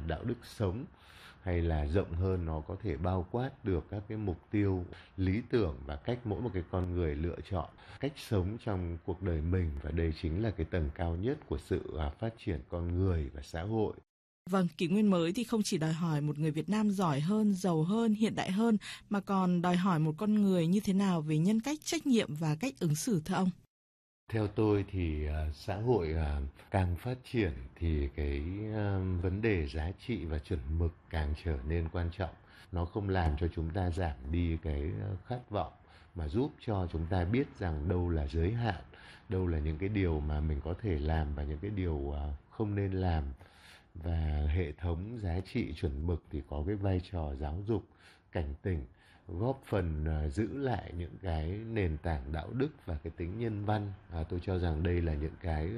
đạo đức sống, hay là rộng hơn nó có thể bao quát được các cái mục tiêu, lý tưởng và cách mỗi một cái con người lựa chọn cách sống trong cuộc đời mình, và đây chính là cái tầng cao nhất của sự phát triển con người và xã hội. Vâng, kỷ nguyên mới thì không chỉ đòi hỏi một người Việt Nam giỏi hơn, giàu hơn, hiện đại hơn, mà còn đòi hỏi một con người như thế nào về nhân cách, trách nhiệm và cách ứng xử thưa ông? Theo tôi thì xã hội càng phát triển thì cái vấn đề giá trị và chuẩn mực càng trở nên quan trọng. Nó không làm cho chúng ta giảm đi cái khát vọng, mà giúp cho chúng ta biết rằng đâu là giới hạn, đâu là những cái điều mà mình có thể làm và những cái điều không nên làm. Và hệ thống giá trị chuẩn mực thì có cái vai trò giáo dục, cảnh tỉnh, góp phần giữ lại những cái nền tảng đạo đức và cái tính nhân văn. Tôi cho rằng đây là những cái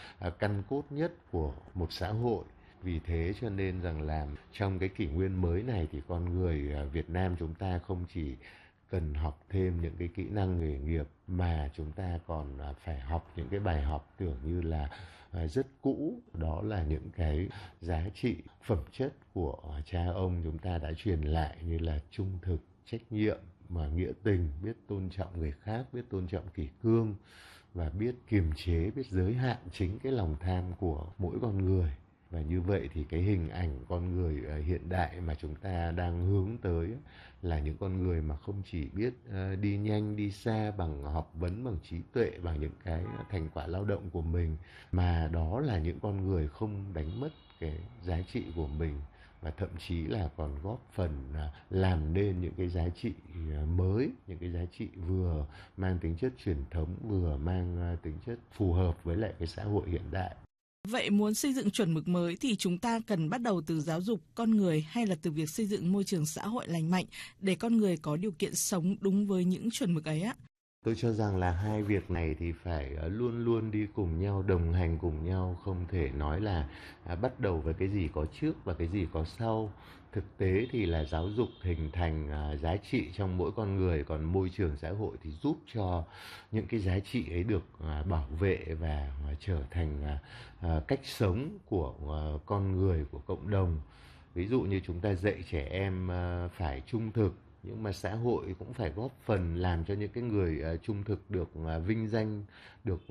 căn cốt nhất của một xã hội. Vì thế cho nên rằng là trong cái kỷ nguyên mới này thì con người Việt Nam chúng ta không chỉ cần học thêm những cái kỹ năng nghề nghiệp, mà chúng ta còn phải học những cái bài học tưởng như là rất cũ. Đó là những cái giá trị phẩm chất của cha ông chúng ta đã truyền lại, như là trung thực, trách nhiệm, mà nghĩa tình, biết tôn trọng người khác, biết tôn trọng kỷ cương, và biết kiềm chế, biết giới hạn chính cái lòng tham của mỗi con người. Và như vậy thì cái hình ảnh con người hiện đại mà chúng ta đang hướng tới là những con người mà không chỉ biết đi nhanh, đi xa bằng học vấn, bằng trí tuệ, bằng những cái thành quả lao động của mình, mà đó là những con người không đánh mất cái giá trị của mình, và thậm chí là còn góp phần làm nên những cái giá trị mới, những cái giá trị vừa mang tính chất truyền thống, vừa mang tính chất phù hợp với lại cái xã hội hiện đại. Vậy muốn xây dựng chuẩn mực mới thì chúng ta cần bắt đầu từ giáo dục con người, hay là từ việc xây dựng môi trường xã hội lành mạnh để con người có điều kiện sống đúng với những chuẩn mực ấy ạ? Tôi cho rằng là hai việc này thì phải luôn luôn đi cùng nhau, đồng hành cùng nhau, không thể nói là bắt đầu với cái gì có trước và cái gì có sau. Thực tế thì là giáo dục hình thành giá trị trong mỗi con người, còn môi trường xã hội thì giúp cho những cái giá trị ấy được bảo vệ và trở thành cách sống của con người, của cộng đồng. Ví dụ như chúng ta dạy trẻ em phải trung thực, nhưng mà xã hội cũng phải góp phần làm cho những cái người trung thực được vinh danh, được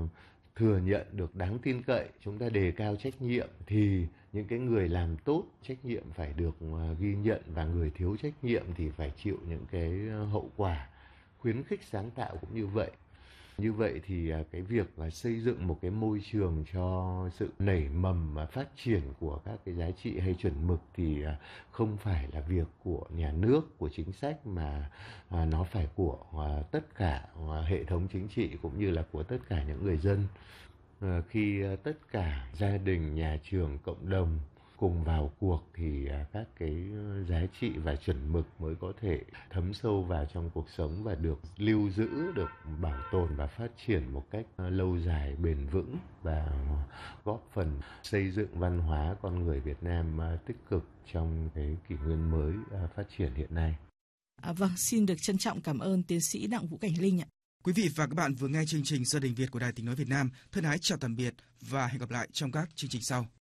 thừa nhận, được đáng tin cậy. Chúng ta đề cao trách nhiệm thì những cái người làm tốt trách nhiệm phải được ghi nhận, và người thiếu trách nhiệm thì phải chịu những cái hậu quả. Khuyến khích sáng tạo cũng như vậy. Như vậy thì cái việc là xây dựng một cái môi trường cho sự nảy mầm và phát triển của các cái giá trị hay chuẩn mực thì không phải là việc của nhà nước, của chính sách, mà nó phải của tất cả hệ thống chính trị cũng như là của tất cả những người dân. Khi tất cả gia đình, nhà trường, cộng đồng cùng vào cuộc thì các cái giá trị và chuẩn mực mới có thể thấm sâu vào trong cuộc sống và được lưu giữ, được bảo tồn và phát triển một cách lâu dài, bền vững, và góp phần xây dựng văn hóa con người Việt Nam tích cực trong cái kỷ nguyên mới phát triển hiện nay. Vâng, xin được trân trọng cảm ơn tiến sĩ Đặng Vũ Cảnh Linh ạ. Quý vị và các bạn vừa nghe chương trình Gia đình Việt của Đài Tiếng nói Việt Nam. Thân ái chào tạm biệt và hẹn gặp lại trong các chương trình sau.